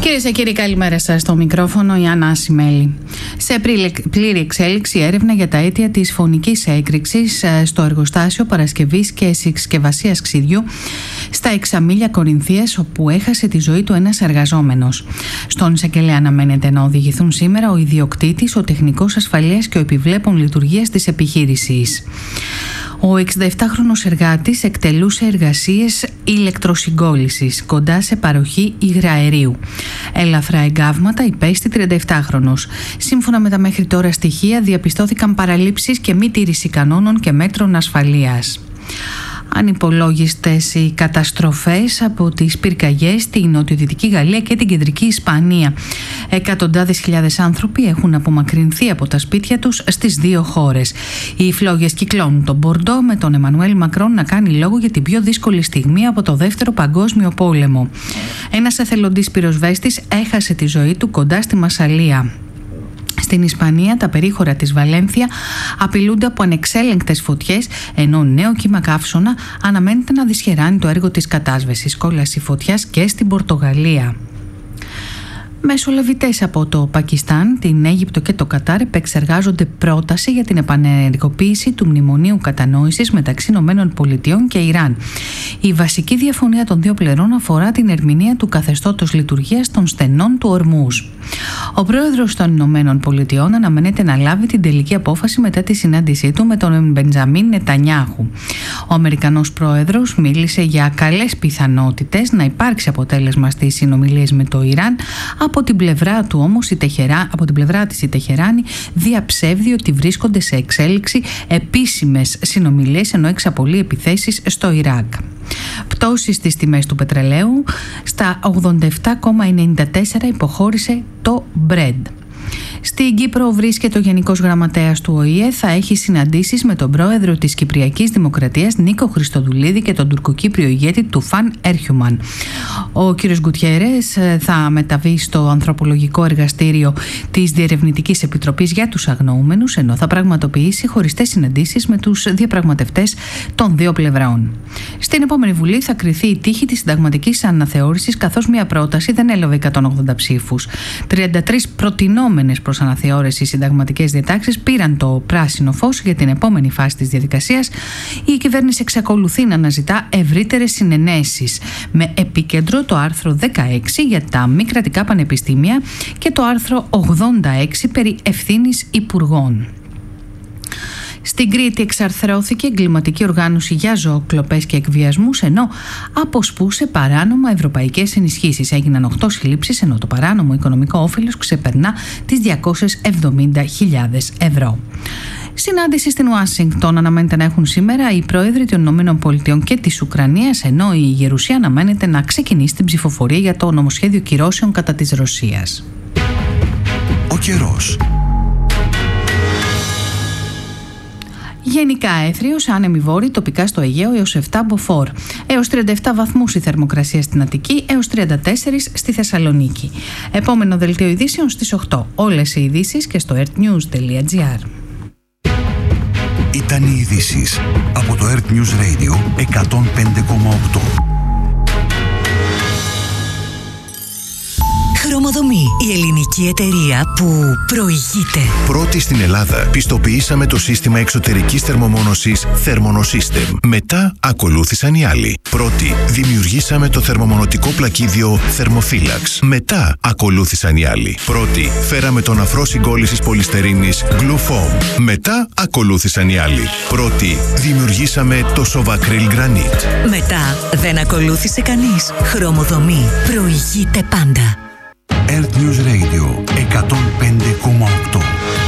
Κυρίες και κύριοι, καλημέρα σας. Στο μικρόφωνο η Άννα Ασημέλη. Σε πλήρη εξέλιξη έρευνα για τα αίτια της φωνικής έκρηξης στο εργοστάσιο παρασκευής και συσκευασίας ξυδιού στα Εξαμήλια Κορινθίας, όπου έχασε τη ζωή του ένας εργαζόμενος. Στον εισαγγελέα αναμένεται να οδηγηθούν σήμερα ο ιδιοκτήτης, ο τεχνικός ασφαλείας και ο επιβλέπων λειτουργίας της επιχείρησης. Ο 67χρονος εργάτης εκτελούσε εργασίες ηλεκτροσυγκόλλησης κοντά σε παροχή υγραερίου. Ελαφρά εγκάβματα υπέστη 37χρονος. Σύμφωνα με τα μέχρι τώρα στοιχεία, διαπιστώθηκαν παραλήψεις και μη τήρηση κανόνων και μέτρων ασφαλείας. Ανυπολόγιστες οι καταστροφές από τις πυρκαγιές στην νοτιοδυτική Γαλλία και την κεντρική Ισπανία. Εκατοντάδες χιλιάδες άνθρωποι έχουν απομακρυνθεί από τα σπίτια τους στις δύο χώρες. Οι φλόγες κυκλώνουν τον Μπορντό, με τον Εμμανουέλ Μακρόν να κάνει λόγο για την πιο δύσκολη στιγμή από το Δεύτερο Παγκόσμιο Πόλεμο. Ένας εθελοντής πυροσβέστης έχασε τη ζωή του κοντά στη Μασσαλία. Στην Ισπανία, τα περίχωρα της Βαλένθια απειλούνται από ανεξέλεγκτες φωτιές, ενώ νέο κύμα καύσωνα αναμένεται να δυσχεράνει το έργο της κατάσβεσης. Κόλαση φωτιάς και στην Πορτογαλία. Μεσολαβητές από το Πακιστάν, την Αίγυπτο και το Κατάρ επεξεργάζονται πρόταση για την επανενεργοποίηση του μνημονίου κατανόησης μεταξύ ΗΠΑ και Ιράν. Η βασική διαφωνία των δύο πλευρών αφορά την ερμηνεία του καθεστώτος λειτουργίας των στενών του Ορμούζ. Ο πρόεδρος των ΗΠΑ αναμένεται να λάβει την τελική απόφαση μετά τη συνάντησή του με τον Μπεντζαμίν Νετανιάχου. Ο Αμερικανός πρόεδρος μίλησε για καλές πιθανότητες να υπάρξει αποτέλεσμα στις συνομιλίες με το Ιράν. Από την πλευρά του όμως, από την πλευρά της η Τεχεράνη διαψεύδει ότι βρίσκονται σε εξέλιξη επίσημες συνομιλίες, ενώ εξαπολύει επιθέσεις στο Ιράκ. Πτώση στις τιμές του πετρελαίου, στα 87,94 υποχώρησε το Brent. Στην Κύπρο βρίσκεται ο Γενικός Γραμματέας του ΟΗΕ. Θα έχει συναντήσεις με τον πρόεδρο της Κυπριακής Δημοκρατίας Νίκο Χριστοδουλίδη και τον τουρκοκύπριο ηγέτη Τουφάν Έρχιουμαν. Ο κ. Γκουτιέρες θα μεταβεί στο ανθρωπολογικό εργαστήριο της Διερευνητικής Επιτροπής για τους Αγνοούμενους, ενώ θα πραγματοποιήσει χωριστές συναντήσεις με τους διαπραγματευτές των δύο πλευρών. Στην επόμενη Βουλή θα κριθεί η τύχη της συνταγματικής αναθεώρησης, καθώς μια πρόταση δεν έλαβε 180 ψήφους. 33 προτινόμενες προς αναθεώρηση συνταγματικές διατάξεις πήραν το πράσινο φως για την επόμενη φάση της διαδικασίας. Η κυβέρνηση εξακολουθεί να αναζητά ευρύτερες συνενέσεις, με επίκεντρο το άρθρο 16 για τα μη κρατικά πανεπιστήμια και το άρθρο 86 περί ευθύνης υπουργών. Στην Κρήτη εξαρθρώθηκε εγκληματική οργάνωση για ζωοκλοπές και εκβιασμούς, ενώ αποσπούσε παράνομα ευρωπαϊκές ενισχύσεις. Έγιναν 8 συλλήψεις, ενώ το παράνομο οικονομικό όφελος ξεπερνά τις 270.000 ευρώ. Συνάντηση στην Ουάσιγκτον αναμένεται να έχουν σήμερα οι πρόεδροι των ΗΠΑ και της Ουκρανίας, ενώ η Γερουσία αναμένεται να ξεκινήσει την ψηφοφορία για το νομοσχέδιο κυρώσεων κατά της Ρωσίας. Ο καιρός. Γενικά έθριος, άνεμοι βόρειοι, τοπικά στο Αιγαίο έως 7 μποφόρ. Έως 37 βαθμούς η θερμοκρασία στην Αττική, έως 34 στη Θεσσαλονίκη. Επόμενο δελτίο ειδήσεων στις 8. Όλες οι ειδήσεις και στο earthnews.gr. Ήταν οι ειδήσεις από το Earth News Radio 105,8. Χρωμοδομή, η ελληνική εταιρεία που προηγείται. Πρώτη στην Ελλάδα πιστοποιήσαμε το σύστημα εξωτερικής θερμομόνωσης Thermonosystem. Μετά ακολούθησαν οι άλλοι. Πρώτη δημιουργήσαμε το θερμομονωτικό πλακίδιο Thermophilax. Μετά ακολούθησαν οι άλλοι. Πρώτη φέραμε τον αφρό συγκόλλησης πολυστερίνης Glufoam. Μετά ακολούθησαν οι άλλοι. Πρώτη δημιουργήσαμε το Sovacryl Granite. Μετά δεν ακολούθησε κανείς. Χρωμοδομή προηγείται πάντα. Earth News Radio 105,8.